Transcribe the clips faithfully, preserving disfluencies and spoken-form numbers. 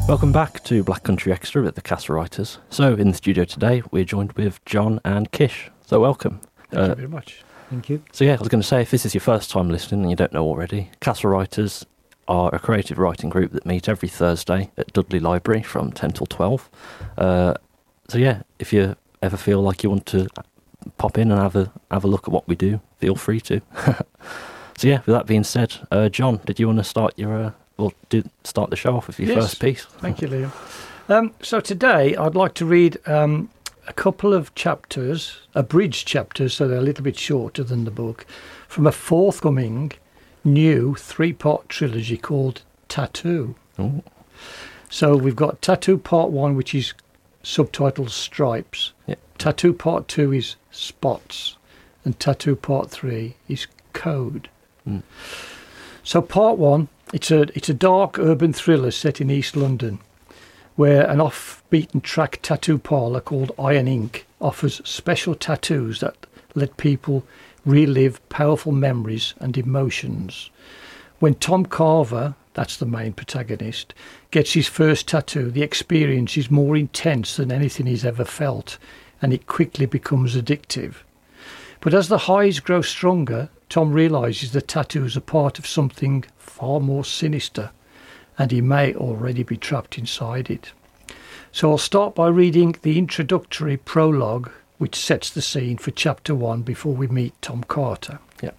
Welcome back to Black Country Extra with the Castle Writers. So, in the studio today, we're joined with John and Kish. So, welcome. Thank uh, you very much. Thank you. So, yeah, I was going to say, if this is your first time listening and you don't know already, Castle Writers are a creative writing group that meet every Thursday at Dudley Library from ten till twelve. Uh, so, yeah, if you ever feel like you want to pop in and have a have a look at what we do, feel free to. So, yeah, with that being said, uh, John, did you want to start your... Uh, We'll do, start the show off with your yes. first piece. Thank you, Liam. Um, so today I'd like to read um, a couple of chapters, abridged chapters, so they're a little bit shorter than the book, from a forthcoming new three-part trilogy called Tattoo. Ooh. So we've got Tattoo Part one, which is subtitled Stripes. Yeah. Tattoo Part two is Spots. And Tattoo Part three is Code. Mm. So Part one... It's a it's a dark urban thriller set in East London, where an off-beaten-track tattoo parlour called Iron Ink offers special tattoos that let people relive powerful memories and emotions. When Tom Carver, that's the main protagonist, gets his first tattoo, the experience is more intense than anything he's ever felt, and it quickly becomes addictive. But as the highs grow stronger, Tom realises the tattoos are part of something far more sinister, and he may already be trapped inside it. So I'll start by reading the introductory prologue, which sets the scene for chapter one before we meet Tom Carter. Yeah.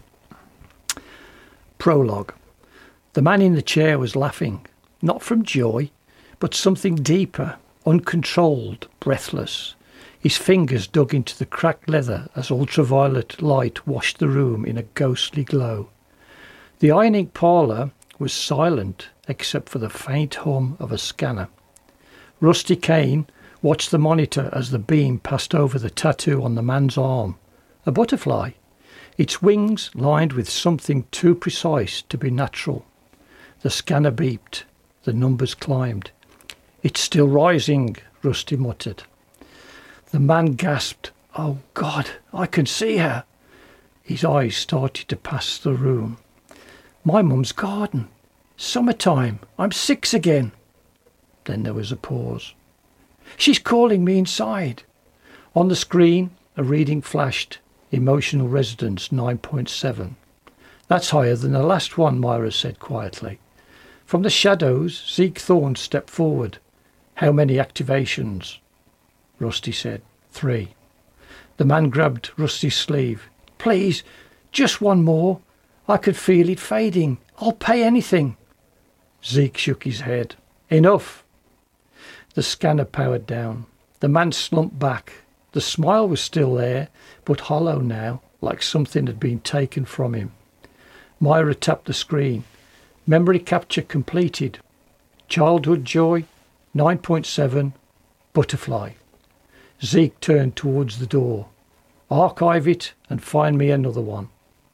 Prologue. The man in the chair was laughing, not from joy, but something deeper, uncontrolled, breathless. His fingers dug into the cracked leather as ultraviolet light washed the room in a ghostly glow. The Iron Ink parlour was silent except for the faint hum of a scanner. Rusty Kane watched the monitor as the beam passed over the tattoo on the man's arm. A butterfly, its wings lined with something too precise to be natural. The scanner beeped. The numbers climbed. "It's still rising," Rusty muttered. The man gasped, "Oh, God, I can see her." His eyes started to pass the room. "My mum's garden. Summertime. I'm six again." Then there was a pause. "She's calling me inside." On the screen, a reading flashed. Emotional resonance nine point seven. "That's higher than the last one," Myra said quietly. From the shadows, Zeke Thorne stepped forward. "How many activations?" Rusty said, "Three." The man grabbed Rusty's sleeve. "Please, just one more. I could feel it fading. I'll pay anything." Zeke shook his head. "Enough." The scanner powered down. The man slumped back. The smile was still there, but hollow now, like something had been taken from him. Myra tapped the screen. Memory capture completed. Childhood joy, nine point seven, butterfly. Zeke turned towards the door. "Archive it and find me another one."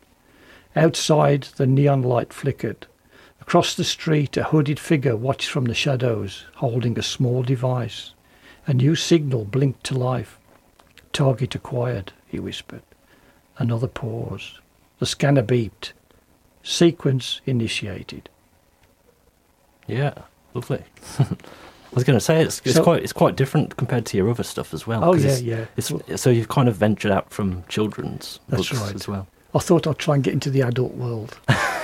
Outside, the neon light flickered. Across the street, a hooded figure watched from the shadows, holding a small device. A new signal blinked to life. "Target acquired," he whispered. Another pause. The scanner beeped. Sequence initiated. Yeah, lovely. I was going to say it's, it's So- quite it's quite different compared to your other stuff as well. Oh, 'cause yeah, it's, yeah. It's, so you've kind of ventured out from children's That's books right. as well. I thought I'd try and get into the adult world.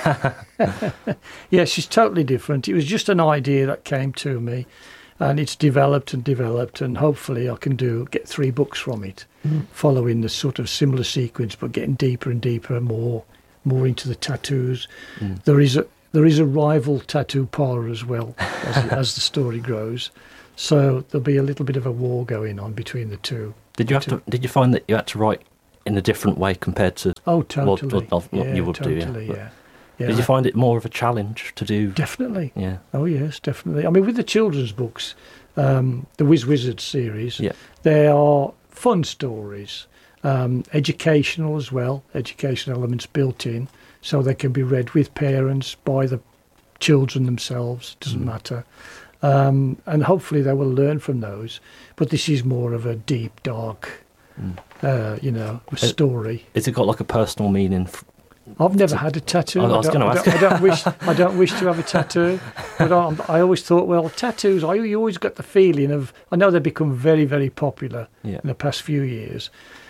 Yeah, she's totally different. It was just an idea that came to me, and it's developed and developed, and hopefully I can do get three books from it, Mm. following the sort of similar sequence, but getting deeper and deeper and more more into the tattoos. Mm. There is a there is a rival tattoo parlour as well as, as the story grows, so there'll be a little bit of a war going on between the two. Did you have to? Did you find that you had to write in a different way compared to? Oh, totally. What- what- what yeah, you would do, yeah. totally, But yeah. Yeah. Did you find it more of a challenge to do? Definitely. Yeah. Oh, yes, definitely. I mean, with the children's books, um, the Whiz Wizard series, Yeah. they are fun stories, um, educational as well, education elements built in, so they can be read with parents, by the children themselves, doesn't Mm. matter. Um, and hopefully they will learn from those. But this is more of a deep, dark, Mm. uh, you know, story. Has it got like a personal meaning f- I've never had a tattoo. I was I, don't, gonna I, ask. don't, I don't wish. I don't wish to have a tattoo. But I, I always thought, well, tattoos. I you always got the feeling of. I know they've become very, very popular Yeah. in the past few years.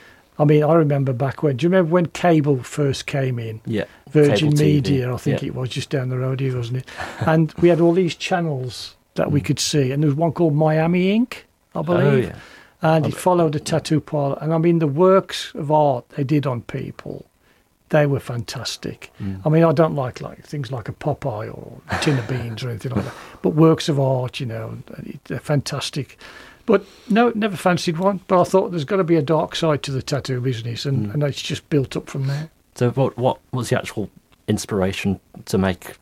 I mean, I remember back when. Do you remember when cable first came in? Yeah. Virgin Cable T V. Media, I think Yeah. it was, just down the road here, wasn't it? And we had all these channels that we Mm. could see, and there was one called Miami Ink, I believe. Oh, yeah. And I it bet- followed a tattoo parlour. And I mean, the works of art they did on people, they were fantastic. Mm. I mean, I don't like like things like a Popeye or a tin of beans or anything like that. But works of art, you know, they're fantastic. But no, never fancied one. But I thought there's got to be a dark side to the tattoo business, and, Mm. and it's just built up from there. So what what was the actual inspiration to make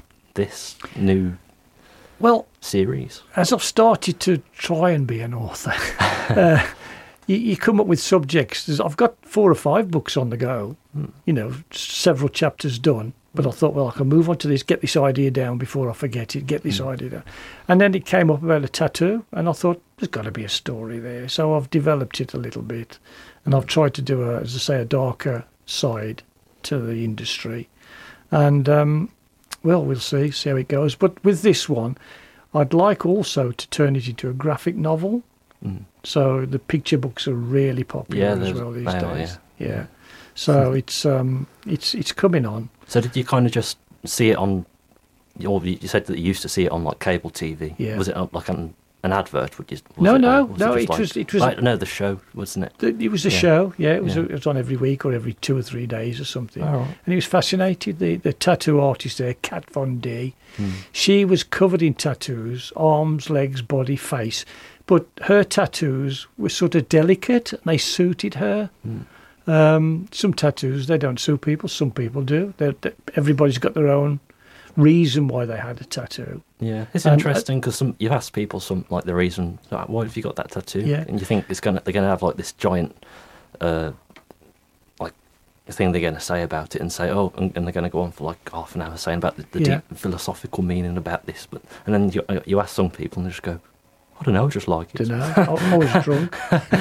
this new Well, series? as I've started to try and be an author, uh, you, you come up with subjects. There's, I've got four or five books on the go, Mm. you know, several chapters done. But I thought, well, I can move on to this, get this idea down before I forget it, get this Mm. idea down. And then it came up about a tattoo, and I thought, there's got to be a story there. So I've developed it a little bit, and I've tried to do, a, as I say, a darker side to the industry. And, um, well, we'll see, see how it goes. But with this one, I'd like also to turn it into a graphic novel. Mm. So the picture books are really popular Yeah, as there's- well these they are, days. yeah. yeah. So it's um it's it's coming on. So did you kind of just see it on? Or you said that you used to see it on like cable T V. Yeah. Was it uh, like an an advert? Would you? Was No, it, no, or was no, just it like- was- it was- Like, no, the show, wasn't it? Th- It was a Yeah. show, yeah. It was Yeah. it was on every week or every two or three days or something. Oh, right. And he was fascinated. The the tattoo artist there, Kat Von D, Mm. she was covered in tattoos, arms, legs, body, face. But her tattoos were sort of delicate and they suited her. Mm. Um, some tattoos, they don't suit people. Some people do. They're, they everybody's got their own reason why they had a tattoo. Yeah, it's And, uh, interesting because some you ask people some like the reason like, why have you got that tattoo? Yeah. And you think it's gonna they're gonna have like this giant uh like thing they're gonna say about it and say oh and, and they're gonna go on for like half an hour saying about the, the Yeah. deep philosophical meaning about this, but and then you you ask some people and they just go I don't know, I just like it. Don't know. I, I was drunk.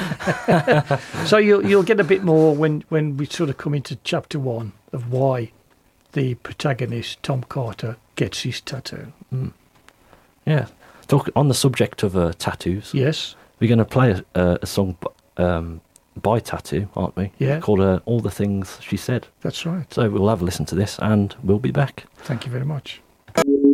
So you'll you'll get a bit more when when we sort of come into chapter one of why the protagonist Tom Carter gets his tattoo. Mm. Yeah. Talk on the subject of uh, tattoos. Yes. We're going to play a, uh, a song b- um, by Tattoo, aren't we? Yeah. Called uh, All the Things She Said. That's right. So we'll have a listen to this and we'll be back. Thank you very much.